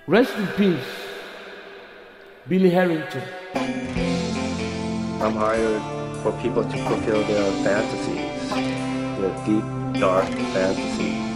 Rest in peace, Billy Harrington. I'm hired for people to fulfill their fantasies, their deep, dark fantasies.